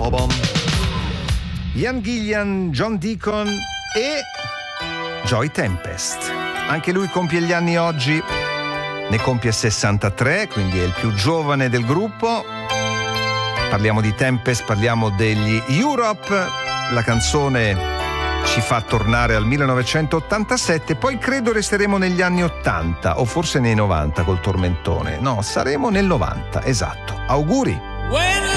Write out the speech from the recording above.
Ian Gillan, John Deacon e Joey Tempest. Anche lui compie gli anni oggi, ne compie 63, quindi è il più giovane del gruppo. Parliamo di Tempest, parliamo degli Europe. La canzone ci fa tornare al 1987, poi credo resteremo negli anni 80 o forse nei 90 col tormentone. No, saremo nel 90, esatto. Auguri!